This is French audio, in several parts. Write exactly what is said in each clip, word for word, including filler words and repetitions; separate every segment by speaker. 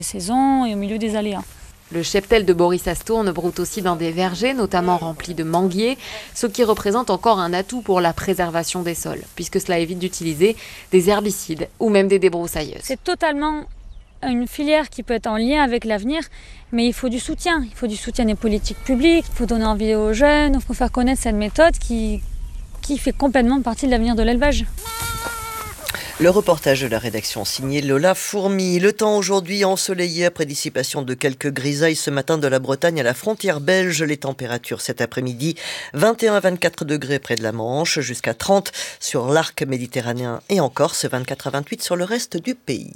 Speaker 1: saisons et au milieu des aléas.
Speaker 2: Le cheptel de Boris Astourne broute aussi dans des vergers, notamment remplis de manguiers, ce qui représente encore un atout pour la préservation des sols, puisque cela évite d'utiliser des herbicides ou même des débroussailleuses.
Speaker 1: C'est totalement une filière qui peut être en lien avec l'avenir, mais il faut du soutien. Il faut du soutien des politiques publiques, il faut donner envie aux jeunes, il faut faire connaître cette méthode qui, qui fait complètement partie de l'avenir de l'élevage.
Speaker 3: Le reportage de la rédaction signé Lola Fourmi. Le temps aujourd'hui ensoleillé après dissipation de quelques grisailles ce matin de la Bretagne à la frontière belge. Les températures cet après-midi, vingt et un à vingt-quatre degrés près de la Manche, jusqu'à trente sur l'arc méditerranéen et en Corse, vingt-quatre à vingt-huit sur le reste du pays.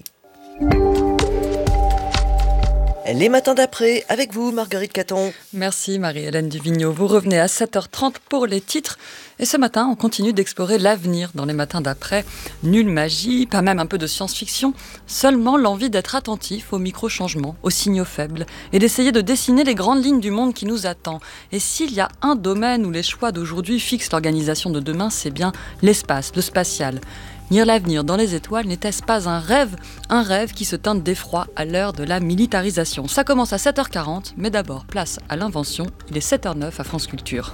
Speaker 3: Les matins d'après, avec vous, Marguerite Caton.
Speaker 4: Merci Marie-Hélène Duvigneau. Vous revenez à sept heures trente pour les titres. Et ce matin, on continue d'explorer l'avenir dans les matins d'après. Nulle magie, pas même un peu de science-fiction, seulement l'envie d'être attentif aux micro-changements, aux signaux faibles, et d'essayer de dessiner les grandes lignes du monde qui nous attend. Et s'il y a un domaine où les choix d'aujourd'hui fixent l'organisation de demain, c'est bien l'espace, le spatial. Lire l'avenir dans les étoiles, n'était-ce pas un rêve ? Un rêve qui se teinte d'effroi à l'heure de la militarisation. Ça commence à sept heures quarante, mais d'abord, place à l'invention. Il est sept heures neuf à France Culture.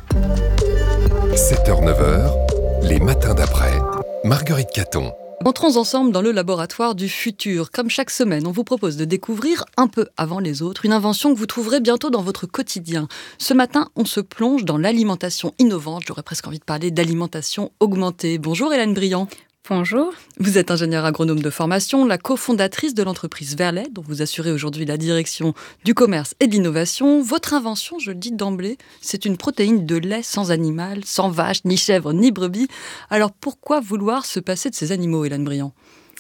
Speaker 5: sept heures neuf, les matins d'après, Marguerite Caton.
Speaker 4: Entrons ensemble dans le laboratoire du futur. Comme chaque semaine, on vous propose de découvrir, un peu avant les autres, une invention que vous trouverez bientôt dans votre quotidien. Ce matin, on se plonge dans l'alimentation innovante. J'aurais presque envie de parler d'alimentation augmentée. Bonjour Hélène Briand.
Speaker 6: Bonjour.
Speaker 4: Vous êtes ingénieure agronome de formation, la cofondatrice de l'entreprise Verlet, dont vous assurez aujourd'hui la direction du commerce et de l'innovation. Votre invention, je le dis d'emblée, c'est une protéine de lait sans animal, sans vache, ni chèvre, ni brebis. Alors pourquoi vouloir se passer de ces animaux, Hélène Briand ?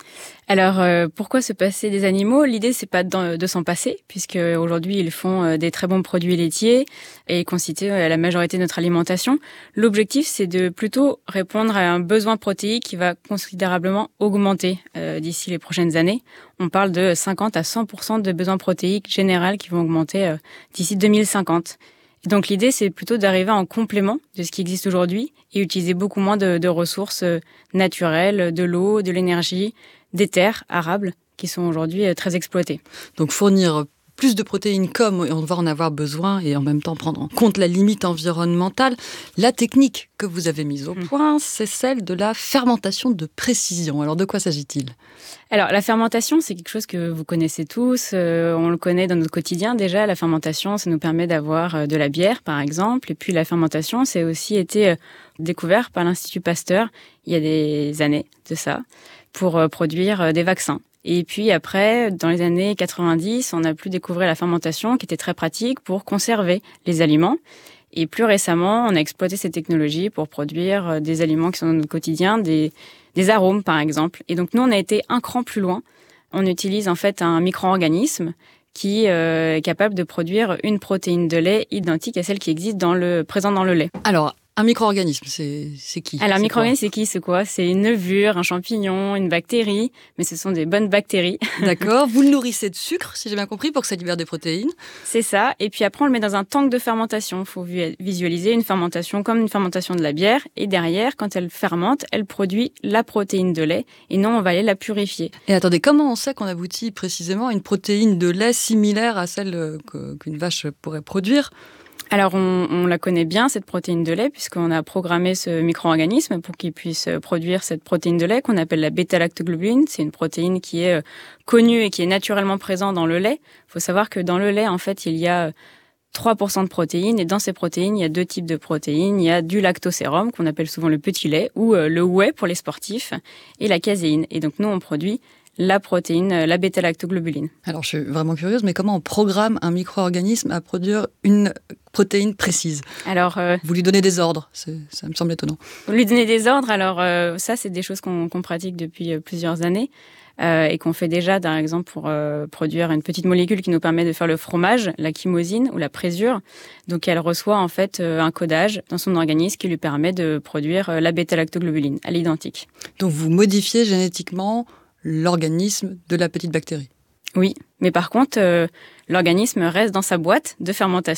Speaker 6: Alors, euh, pourquoi se passer des animaux ? L'idée, c'est pas de, de s'en passer, puisque aujourd'hui, ils font euh, des très bons produits laitiers et constituent euh, la majorité de notre alimentation. L'objectif, c'est de plutôt répondre à un besoin protéique qui va considérablement augmenter euh, d'ici les prochaines années. On parle de cinquante à cent pour cent de besoins protéiques généraux qui vont augmenter euh, d'ici deux mille cinquante. Et donc, l'idée, c'est plutôt d'arriver en complément de ce qui existe aujourd'hui et utiliser beaucoup moins de, de ressources euh, naturelles, de l'eau, de l'énergie, des terres arables qui sont aujourd'hui très exploitées.
Speaker 4: Donc fournir plus de protéines comme on va en avoir besoin et en même temps prendre en compte la limite environnementale. La technique que vous avez mise au point, c'est celle de la fermentation de précision. Alors de quoi s'agit-il ?
Speaker 6: Alors la fermentation, c'est quelque chose que vous connaissez tous, euh, on le connaît dans notre quotidien déjà. La fermentation, ça nous permet d'avoir de la bière par exemple. Et puis la fermentation, c'est aussi été découvert par l'Institut Pasteur il y a des années de ça, pour produire des vaccins. Et puis après, dans les années quatre-vingt-dix, on a pu découvrir la fermentation qui était très pratique pour conserver les aliments. Et plus récemment, on a exploité ces technologies pour produire des aliments qui sont dans notre quotidien, des, des arômes par exemple. Et donc nous, on a été un cran plus loin. On utilise en fait un micro-organisme qui euh, est capable de produire une protéine de lait identique à celle qui existe dans le, présente dans le lait.
Speaker 4: Alors, un micro-organisme, c'est, c'est qui ?
Speaker 6: Alors, un
Speaker 4: c'est
Speaker 6: micro-organisme, c'est qui ? C'est quoi ? C'est une levure, un champignon, une bactérie, mais ce sont des bonnes bactéries.
Speaker 4: D'accord. Vous le nourrissez de sucre, si j'ai bien compris, pour que ça libère des protéines.
Speaker 6: C'est ça. Et puis après, on le met dans un tank de fermentation. Il faut visualiser une fermentation comme une fermentation de la bière. Et derrière, quand elle fermente, elle produit la protéine de lait. Et non, on va aller la purifier.
Speaker 4: Et attendez, comment on sait qu'on aboutit précisément à une protéine de lait similaire à celle que, qu'une vache pourrait produire ?
Speaker 6: Alors, on, on la connaît bien, cette protéine de lait, puisqu'on a programmé ce micro-organisme pour qu'il puisse produire cette protéine de lait qu'on appelle la bêta-lactoglobuline. C'est une protéine qui est connue et qui est naturellement présente dans le lait. Il faut savoir que dans le lait, en fait, il y a trois pour cent de protéines. Et dans ces protéines, il y a deux types de protéines. Il y a du lactosérum, qu'on appelle souvent le petit lait, ou le whey pour les sportifs, et la caséine. Et donc, nous, on produit la protéine, la bêta-lactoglobuline.
Speaker 4: Alors, je suis vraiment curieuse, mais comment on programme un micro-organisme à produire une protéine précise ?
Speaker 6: Alors, euh,
Speaker 4: vous lui donnez des ordres, c'est, ça me semble étonnant.
Speaker 6: Vous lui donnez des ordres, alors euh, ça, c'est des choses qu'on, qu'on pratique depuis euh, plusieurs années euh, et qu'on fait déjà, par exemple, pour euh, produire une petite molécule qui nous permet de faire le fromage, la chymosine ou la présure. Donc, elle reçoit en fait euh, un codage dans son organisme qui lui permet de produire euh, la bêta-lactoglobuline à l'identique.
Speaker 4: Donc, vous modifiez génétiquement l'organisme de la petite bactérie.
Speaker 6: Oui, mais par contre, euh, l'organisme reste dans sa boîte de fermentation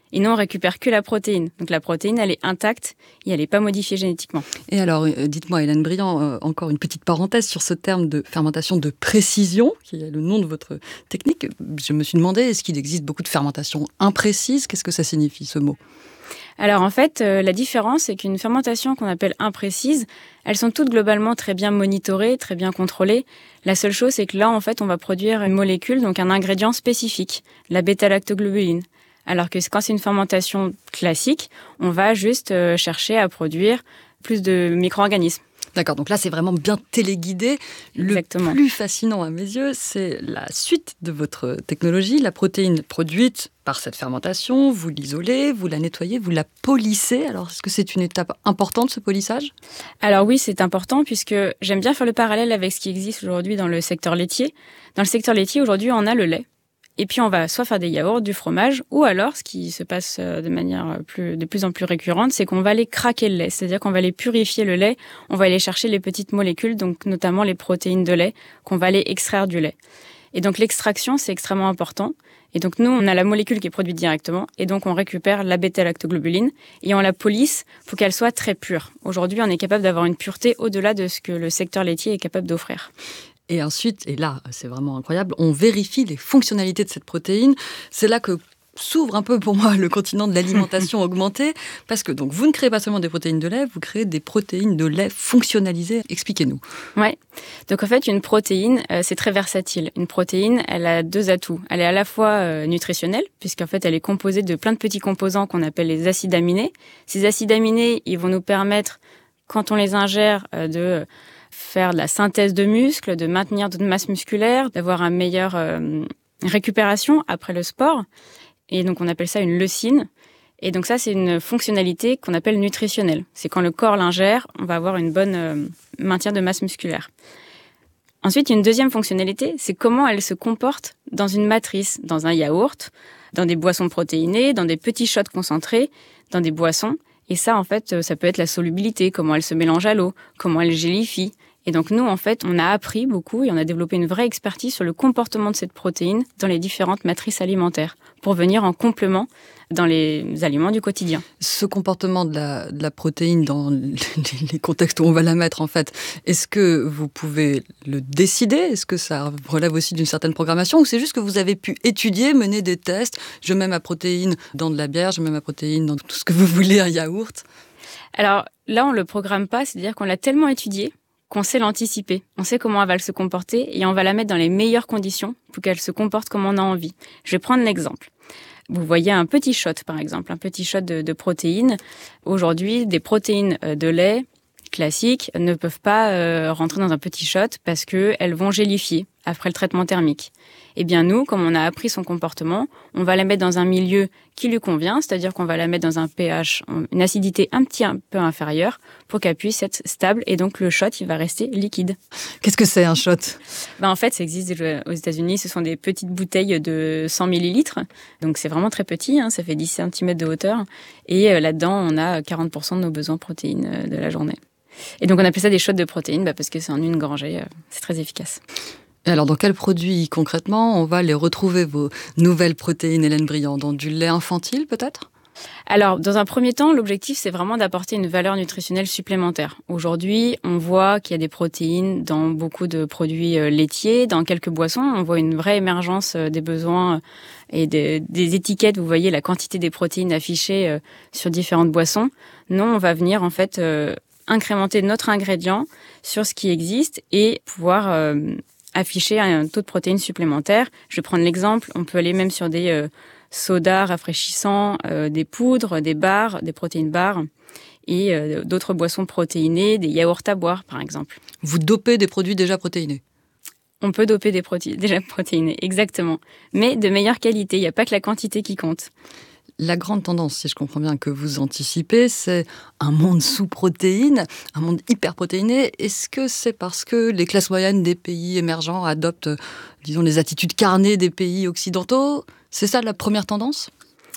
Speaker 6: Et nous, on récupère que la protéine. Donc la protéine, elle est intacte et elle n'est pas modifiée génétiquement.
Speaker 4: Et alors, dites-moi, Hélène Briand, euh, encore une petite parenthèse sur ce terme de fermentation de précision, qui est le nom de votre technique. Je me suis demandé, est-ce qu'il existe beaucoup de fermentation imprécise ? Qu'est-ce que ça signifie, ce mot ?
Speaker 6: Alors en fait, euh, la différence, c'est qu'une fermentation qu'on appelle imprécise, elles sont toutes globalement très bien monitorées, très bien contrôlées. La seule chose, c'est que là, en fait, on va produire une molécule, donc un ingrédient spécifique, la bêta-lactoglobuline. Alors que quand c'est une fermentation classique, on va juste euh, chercher à produire plus de micro-organismes.
Speaker 4: D'accord, donc là, c'est vraiment bien téléguidé.
Speaker 6: Exactement.
Speaker 4: Le plus fascinant à mes yeux, c'est la suite de votre technologie. La protéine produite par cette fermentation, vous l'isolez, vous la nettoyez, vous la polissez. Alors, est-ce que c'est une étape importante, ce polissage ?
Speaker 6: Alors oui, c'est important puisque j'aime bien faire le parallèle avec ce qui existe aujourd'hui dans le secteur laitier. Dans le secteur laitier, aujourd'hui, on a le lait. Et puis, on va soit faire des yaourts, du fromage, ou alors, ce qui se passe de manière plus, de plus en plus récurrente, c'est qu'on va aller craquer le lait. C'est-à-dire qu'on va aller purifier le lait, on va aller chercher les petites molécules, donc notamment les protéines de lait, qu'on va aller extraire du lait. Et donc, l'extraction, c'est extrêmement important. Et donc, nous, on a la molécule qui est produite directement, et donc on récupère la bêta-lactoglobuline, et on la polisse pour qu'elle soit très pure. Aujourd'hui, on est capable d'avoir une pureté au-delà de ce que le secteur laitier est capable d'offrir.
Speaker 4: Et ensuite, et là, c'est vraiment incroyable, on vérifie les fonctionnalités de cette protéine. C'est là que s'ouvre un peu pour moi le continent de l'alimentation augmentée, parce que donc vous ne créez pas seulement des protéines de lait, vous créez des protéines de lait fonctionnalisées. Expliquez-nous.
Speaker 6: Ouais. Donc en fait, une protéine, euh, c'est très versatile. Une protéine, elle a deux atouts. Elle est à la fois euh, nutritionnelle, puisqu'en fait, elle est composée de plein de petits composants qu'on appelle les acides aminés. Ces acides aminés, ils vont nous permettre, quand on les ingère, euh, de faire de la synthèse de muscles, de maintenir notre masse musculaire, d'avoir une meilleure euh, récupération après le sport. Et donc, on appelle ça une leucine. Et donc, ça, c'est une fonctionnalité qu'on appelle nutritionnelle. C'est quand le corps l'ingère, on va avoir une bonne euh, maintien de masse musculaire. Ensuite, une deuxième fonctionnalité, c'est comment elle se comporte dans une matrice, dans un yaourt, dans des boissons protéinées, dans des petits shots concentrés, dans des boissons. Et ça, en fait, ça peut être la solubilité, comment elle se mélange à l'eau, comment elle gélifie. Et donc, nous, en fait, on a appris beaucoup et on a développé une vraie expertise sur le comportement de cette protéine dans les différentes matrices alimentaires pour venir en complément dans les aliments du quotidien.
Speaker 4: Ce comportement de la, de la protéine dans les, les contextes où on va la mettre, en fait, est-ce que vous pouvez le décider ? Est-ce que ça relève aussi d'une certaine programmation ? Ou c'est juste que vous avez pu étudier, mener des tests ? Je mets ma protéine dans de la bière, je mets ma protéine dans tout ce que vous voulez, un yaourt.
Speaker 6: Alors là, on ne le programme pas, c'est-à-dire qu'on l'a tellement étudié qu'on sait l'anticiper. On sait comment elle va se comporter et on va la mettre dans les meilleures conditions pour qu'elle se comporte comme on a envie. Je vais prendre l'exemple. Vous voyez un petit shot, par exemple, un petit shot de, de protéines. Aujourd'hui, des protéines de lait classiques ne peuvent pas euh, rentrer dans un petit shot parce qu'elles vont gélifier après le traitement thermique. Eh bien, nous, comme on a appris son comportement, on va la mettre dans un milieu qui lui convient, c'est-à-dire qu'on va la mettre dans un pH, une acidité un petit un peu inférieure pour qu'elle puisse être stable et donc le shot, il va rester liquide.
Speaker 4: Qu'est-ce que c'est un shot ?
Speaker 6: Ben, en fait, ça existe aux États-Unis, ce sont des petites bouteilles de cent millilitres, donc c'est vraiment très petit, hein, ça fait dix centimètres de hauteur et euh, là-dedans, on a quarante pour cent de nos besoins de protéines euh, de la journée. Et donc on appelle ça des shots de protéines bah, parce que c'est en une gorgée, euh, c'est très efficace.
Speaker 4: Et alors, dans quels produits, concrètement, on va les retrouver, vos nouvelles protéines, Hélène Briand ? Dans du lait infantile, peut-être ?
Speaker 6: Alors, dans un premier temps, l'objectif, c'est vraiment d'apporter une valeur nutritionnelle supplémentaire. Aujourd'hui, on voit qu'il y a des protéines dans beaucoup de produits laitiers, dans quelques boissons. On voit une vraie émergence des besoins et des, des étiquettes. Vous voyez la quantité des protéines affichées sur différentes boissons. Non, on va venir, en fait, euh, incrémenter notre ingrédient sur ce qui existe et pouvoir... Euh, afficher un taux de protéines supplémentaire. Je vais prendre l'exemple, on peut aller même sur des euh, sodas rafraîchissants, euh, des poudres, des bars, des protéines bars et euh, d'autres boissons protéinées, des yaourts à boire par exemple.
Speaker 4: Vous dopez des produits déjà protéinés ?
Speaker 6: On peut doper des produits déjà protéinés, exactement. Mais de meilleure qualité, il n'y a pas que la quantité qui compte.
Speaker 4: La grande tendance, si je comprends bien, que vous anticipez, c'est un monde sous protéines, un monde hyper protéiné. Est-ce que c'est parce que les classes moyennes des pays émergents adoptent, disons, les attitudes carnées des pays occidentaux ? C'est ça la première tendance ?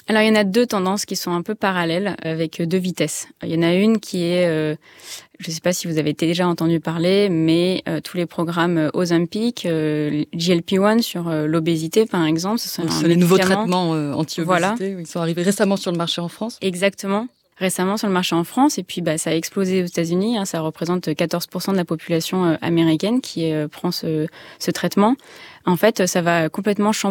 Speaker 6: Alors, il y en a deux tendances qui sont un peu parallèles, avec deux vitesses. Il y en a une qui est, euh, je ne sais pas si vous avez déjà entendu parler, mais euh, tous les programmes Ozempic, euh, G L P un sur euh, l'obésité, par exemple. Ce sont,
Speaker 4: ce sont les nouveaux traitements euh, anti-obésité,
Speaker 6: voilà.
Speaker 4: Ils sont arrivés récemment sur le marché en France.
Speaker 6: Exactement. Récemment sur le marché en France, et puis bah, ça a explosé aux États-Unis. Hein, ça représente quatorze pour cent de la population euh, américaine qui euh, prend ce, ce traitement. En fait, ça va complètement changer